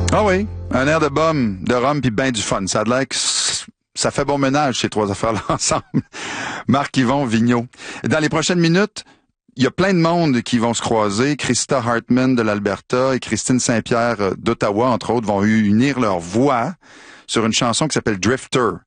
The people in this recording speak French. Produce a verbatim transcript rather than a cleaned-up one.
Ah oui, un air de bum, de rhum puis ben du fun. Ça a l'air que c- ça fait bon ménage, ces trois affaires-là ensemble. Marc-Yvon Vigneault. Dans les prochaines minutes, il y a plein de monde qui vont se croiser. Krista Hartman de l'Alberta et Christine Saint-Pierre euh, d'Ottawa, entre autres, vont unir leurs voix sur une chanson qui s'appelle Drifter.